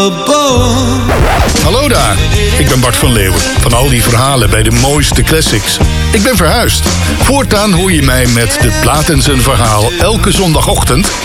Hallo daar, ik ben Bart van Leeuwen van al die verhalen bij de mooiste classics. Ik ben verhuisd. Voortaan hoor je mij met De Plaat en zijn verhaal elke zondagochtend